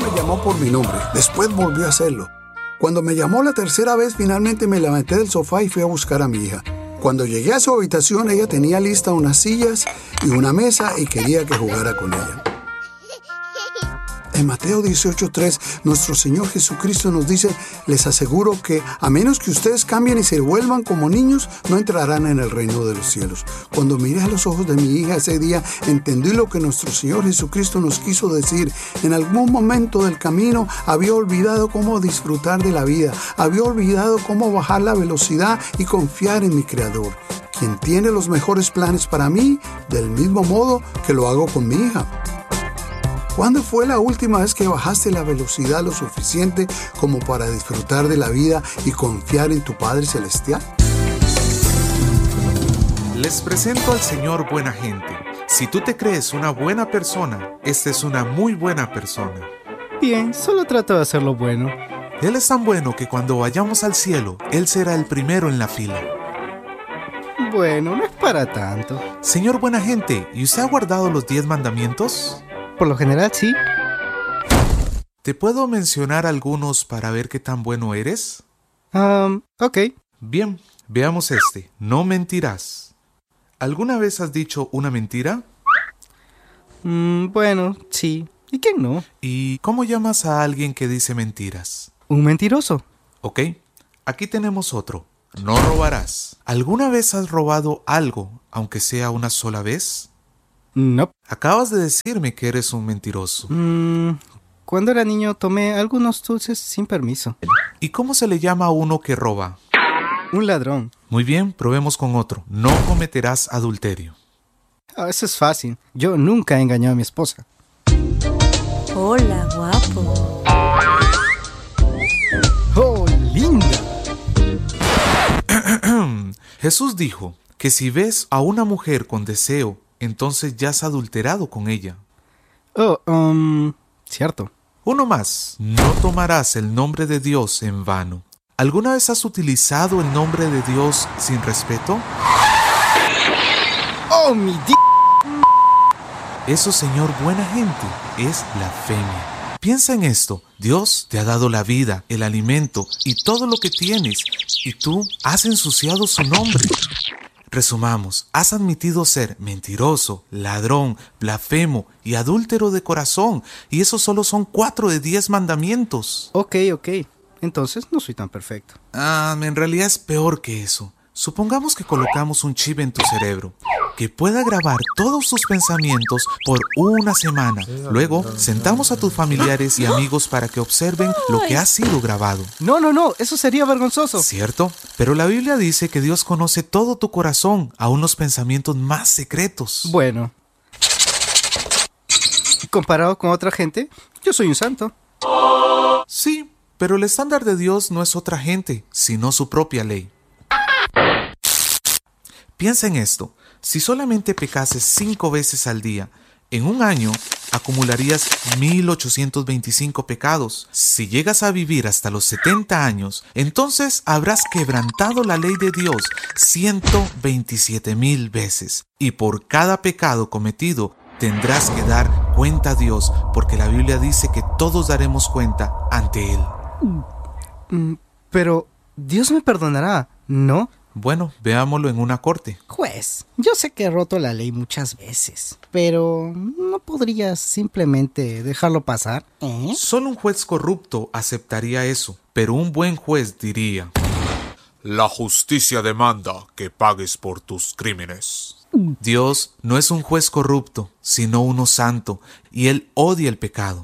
me llamó por mi nombre. Después volvió a hacerlo. Cuando me llamó la tercera vez, finalmente me levanté del sofá y fui a buscar a mi hija. Cuando llegué a su habitación, ella tenía lista unas sillas y una mesa y quería que jugara con ella. En Mateo 18:3, nuestro Señor Jesucristo nos dice: les aseguro que a menos que ustedes cambien y se vuelvan como niños, no entrarán en el reino de los cielos. Cuando miré a los ojos de mi hija ese día, entendí lo que nuestro Señor Jesucristo nos quiso decir. En algún momento del camino había olvidado cómo disfrutar de la vida, había olvidado cómo bajar la velocidad y confiar en mi Creador, quien tiene los mejores planes para mí, del mismo modo que lo hago con mi hija. ¿Cuándo fue la última vez que bajaste la velocidad lo suficiente como para disfrutar de la vida y confiar en tu Padre Celestial? Les presento al Señor Buena Gente. Si tú te crees una buena persona, esta es una muy buena persona. Bien, solo trato de hacer lo bueno. Él es tan bueno que cuando vayamos al cielo, Él será el primero en la fila. Bueno, no es para tanto. Señor Buena Gente, ¿y usted ha guardado los 10 mandamientos? Por lo general, sí. ¿Te puedo mencionar algunos para ver qué tan bueno eres? Ok. Bien, veamos este. No mentirás. ¿Alguna vez has dicho una mentira? Bueno, sí. ¿Y quién no? ¿Y cómo llamas a alguien que dice mentiras? Un mentiroso. Ok, aquí tenemos otro. No robarás. ¿Alguna vez has robado algo, aunque sea una sola vez? No. Acabas de decirme que eres un mentiroso. Cuando era niño tomé algunos dulces sin permiso. ¿Y cómo se le llama a uno que roba? Un ladrón. Muy bien, probemos con otro. No cometerás adulterio. Eso es fácil. Yo nunca he engañado a mi esposa. Hola, guapo. ¡Oh, linda! Jesús dijo que si ves a una mujer con deseo, entonces ya has adulterado con ella. Cierto. Uno más. No tomarás el nombre de Dios en vano. ¿Alguna vez has utilizado el nombre de Dios sin respeto? ¡Oh, mi Eso, Señor Buena Gente, es blasfemia. Piensa en esto. Dios te ha dado la vida, el alimento y todo lo que tienes, y tú has ensuciado su nombre. Resumamos, has admitido ser mentiroso, ladrón, blasfemo y adúltero de corazón, y esos solo son 4 de 10 mandamientos. Ok. Entonces no soy tan perfecto. En realidad es peor que eso. Supongamos que colocamos un chip en tu cerebro que pueda grabar todos tus pensamientos por una semana. Luego, sentamos a tus familiares y amigos para que observen lo que ha sido grabado. No, eso sería vergonzoso. ¿Cierto? Pero la Biblia dice que Dios conoce todo tu corazón, aún los pensamientos más secretos. Bueno, comparado con otra gente, yo soy un santo. Sí, pero el estándar de Dios no es otra gente, sino su propia ley. Piensa en esto. Si solamente pecases 5 veces al día, en un año acumularías 1825 pecados. Si llegas a vivir hasta los 70 años, entonces habrás quebrantado la ley de Dios 127,000 veces. Y por cada pecado cometido tendrás que dar cuenta a Dios, porque la Biblia dice que todos daremos cuenta ante Él. Pero Dios me perdonará, ¿no? Bueno, veámoslo en una corte. Juez, yo sé que he roto la ley muchas veces, pero ¿no podrías simplemente dejarlo pasar? Solo un juez corrupto aceptaría eso, pero un buen juez diría: la justicia demanda que pagues por tus crímenes. Dios no es un juez corrupto, sino uno santo, y Él odia el pecado.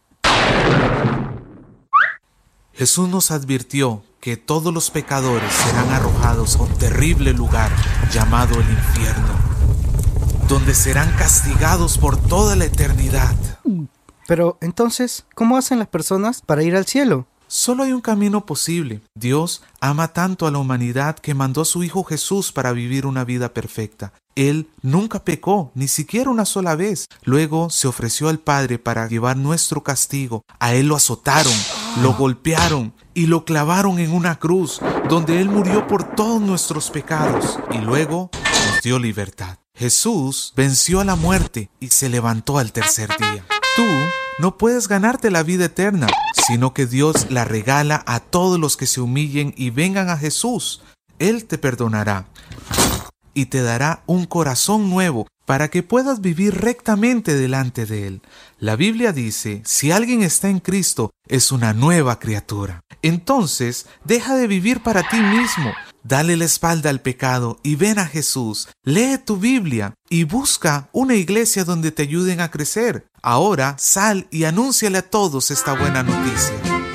Jesús nos advirtió que todos los pecadores serán arrojados a un terrible lugar llamado el infierno, donde serán castigados por toda la eternidad. Pero entonces, ¿cómo hacen las personas para ir al cielo? Solo hay un camino posible. Dios ama tanto a la humanidad que mandó a su Hijo Jesús para vivir una vida perfecta. Él nunca pecó, ni siquiera una sola vez. Luego se ofreció al Padre para llevar nuestro castigo. A Él lo azotaron, lo golpearon y lo clavaron en una cruz, donde Él murió por todos nuestros pecados y luego nos dio libertad. Jesús venció a la muerte y se levantó al tercer día. Tú no puedes ganarte la vida eterna, sino que Dios la regala a todos los que se humillen y vengan a Jesús. Él te perdonará y te dará un corazón nuevo para que puedas vivir rectamente delante de Él. La Biblia dice, si alguien está en Cristo, es una nueva criatura. Entonces, deja de vivir para ti mismo. Dale la espalda al pecado y ven a Jesús. Lee tu Biblia y busca una iglesia donde te ayuden a crecer. Ahora, sal y anúnciale a todos esta buena noticia.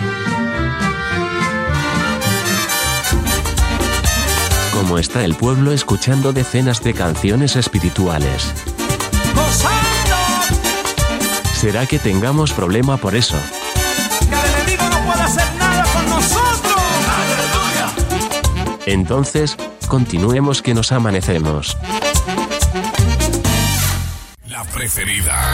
¿Cómo está el pueblo escuchando decenas de canciones espirituales? ¡Gozando! ¿Será que tengamos problema por eso? ¡Que el enemigo no puede hacer nada con nosotros! ¡Aleluya! Entonces, continuemos que nos amanecemos. La preferida.